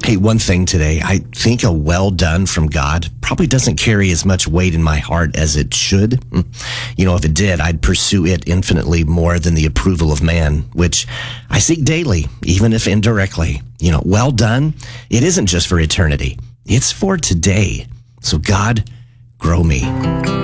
Hey, one thing today, I think a well done from God probably doesn't carry as much weight in my heart as it should. If it did, I'd pursue it infinitely more than the approval of man, which I seek daily, even if indirectly. Well done, it isn't just for eternity. It's for today. So God, grow me.